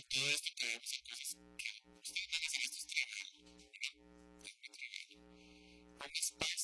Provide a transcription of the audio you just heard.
todo esto podemos hacer cosas que ustedes van a hacer estos trabajos, ¿no? Un espacio